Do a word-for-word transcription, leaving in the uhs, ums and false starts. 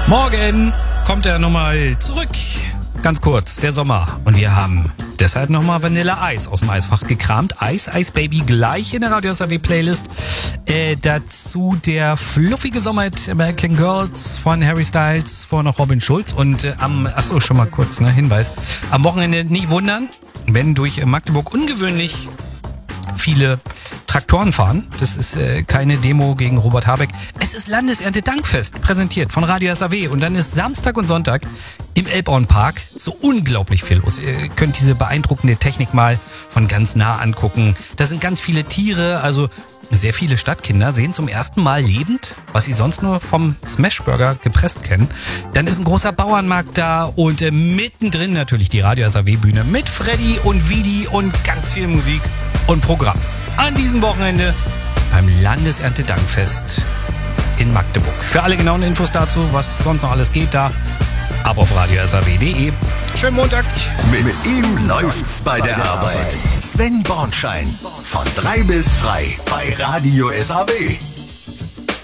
Morgen kommt er nochmal zurück. Ganz kurz, der Sommer. Und wir haben deshalb nochmal Vanille-Eis aus dem Eisfach gekramt. Eis, Ice Baby gleich in der Radio S R W Playlist. Äh, dazu der fluffige Sommerhit American Girls von Harry Styles, vor noch Robin Schulz. Und äh, am, achso, schon mal kurz, ne, Hinweis. Am Wochenende nicht wundern, wenn durch Magdeburg ungewöhnlich viele Traktoren fahren. Das ist äh, keine Demo gegen Robert Habeck. Es ist Landeserntedankfest, präsentiert von Radio S R W. Und dann ist Samstag und Sonntag im Elbauernpark so unglaublich viel los. Ihr könnt diese beeindruckende Technik mal von ganz nah angucken. Da sind ganz viele Tiere, also sehr viele Stadtkinder sehen zum ersten Mal lebend, was sie sonst nur vom Smashburger gepresst kennen. Dann ist ein großer Bauernmarkt da und äh, mittendrin natürlich die Radio S R W-Bühne mit Freddy und Vidi und ganz viel Musik und Programm. An diesem Wochenende beim Landeserntedankfest in Magdeburg. Für alle genauen Infos dazu, was sonst noch alles geht, da ab auf radio s r w punkt de. Schönen Montag. Mit ihm läuft's bei der Arbeit. Sven Bornschein. Von drei bis frei bei Radio S R W.